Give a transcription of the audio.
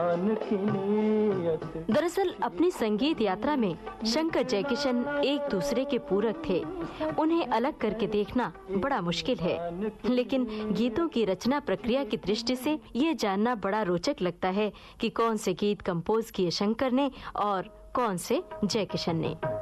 दरअसल अपनी संगीत यात्रा में शंकर जयकिशन एक दूसरे के पूरक थे। उन्हें अलग करके देखना बड़ा मुश्किल है, लेकिन गीतों की रचना प्रक्रिया की दृष्टि से ये जानना बड़ा रोचक लगता है कि कौन से गीत कंपोज किए शंकर ने और कौन से जयकिशन ने।